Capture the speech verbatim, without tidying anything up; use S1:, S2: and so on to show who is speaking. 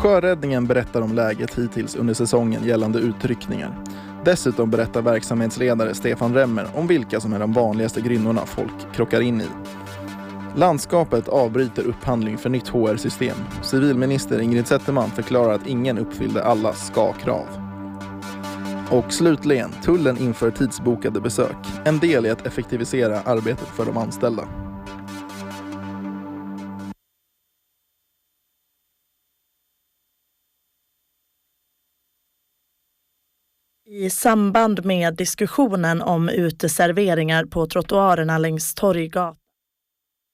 S1: Sjöräddningen berättar om läget hittills under säsongen gällande utryckningar. Dessutom berättar verksamhetsledare Stefan Remmer om vilka som är de vanligaste grynnorna folk krockar in i. Landskapet avbryter upphandling för nytt H R-system. Civilminister Ingrid Zetterman förklarar att ingen uppfyllde alla ska-krav. Och slutligen, tullen inför tidsbokade besök. En del i att effektivisera arbetet för de anställda.
S2: I samband med diskussionen om uteserveringar på trottoarerna längs Torggatan